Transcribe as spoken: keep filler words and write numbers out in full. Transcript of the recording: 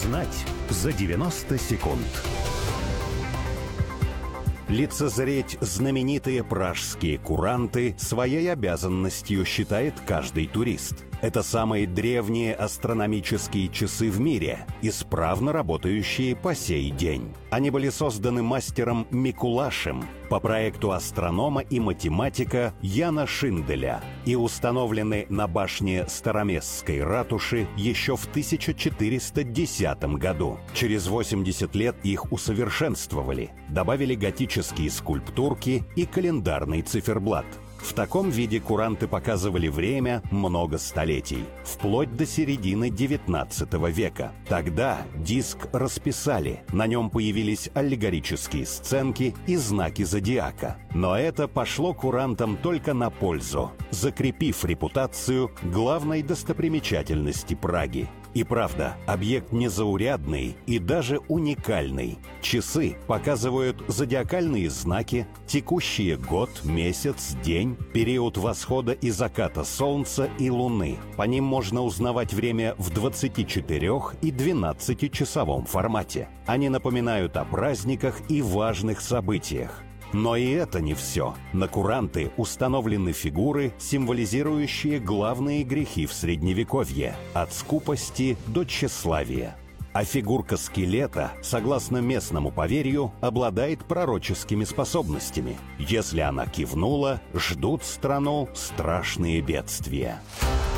Узнать за девяносто секунд. Лицезреть знаменитые пражские куранты своей обязанностью считает каждый турист. Это самые древние астрономические часы в мире, исправно работающие по сей день. Они были созданы мастером Микулашем по проекту астронома и математика Яна Шинделя и установлены на башне Староместской ратуши еще в тысяча четыреста десятом году. Через восемьдесят лет их усовершенствовали, добавили готические скульптурки и календарный циферблат. В таком виде куранты показывали время много столетий, вплоть до середины девятнадцатого века. Тогда диск расписали, на нем появились аллегорические сценки и знаки зодиака. Но это пошло курантам только на пользу, закрепив репутацию главной достопримечательности Праги. И правда, объект незаурядный и даже уникальный. Часы показывают зодиакальные знаки, текущий год, месяц, день, период восхода и заката Солнца и Луны. По ним можно узнавать время в двадцатичетырёх- и двенадцатичасовом формате. Они напоминают о праздниках и важных событиях. Но и это не все. На куранты установлены фигуры, символизирующие главные грехи в Средневековье – от скупости до тщеславия. А фигурка скелета, согласно местному поверью, обладает пророческими способностями. Если она кивнула, ждут страну страшные бедствия.